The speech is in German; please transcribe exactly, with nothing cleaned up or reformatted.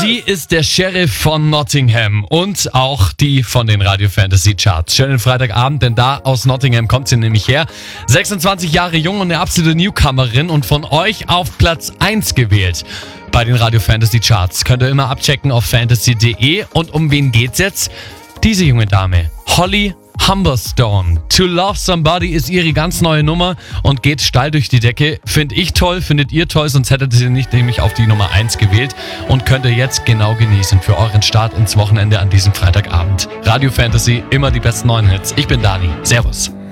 Sie ist der Sheriff von Nottingham und auch die von den Radio Fantasy Charts. Schönen Freitagabend, denn da aus Nottingham kommt sie nämlich her. sechsundzwanzig Jahre jung und eine absolute Newcomerin und von euch auf Platz eins gewählt bei den Radio Fantasy Charts. Könnt ihr immer abchecken auf fantasy punkt de. Und um wen geht's jetzt? Diese junge Dame, Holly Humberstone. To Love Somebody ist ihre ganz neue Nummer und geht steil durch die Decke. Finde ich toll, findet ihr toll, sonst hättet ihr sie nicht nämlich auf die Nummer eins gewählt und könnt ihr jetzt genau genießen für euren Start ins Wochenende an diesem Freitagabend. Radio Fantasy, immer die besten neuen Hits. Ich bin Dani. Servus.